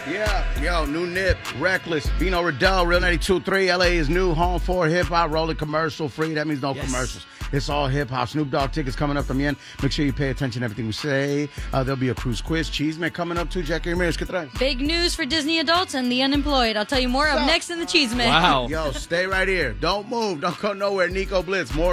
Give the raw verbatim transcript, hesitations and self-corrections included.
Yeah, yo, new Nip, Reckless, Bino Riddell, Real ninety-two point three. L A is new home for hip-hop, rolling commercial free. That means no yes. commercials. It's all hip-hop. Snoop Dogg tickets coming up también. Make sure you pay attention to everything we say. Uh, there'll be a cruise quiz. Cheeseman coming up too. Jackie Ramirez, ¿qué traes? Big news for Disney adults and the unemployed. I'll tell you more up next in the Cheeseman. Wow. Yo, stay right here. Don't move. Don't go nowhere. Nico Blitz, more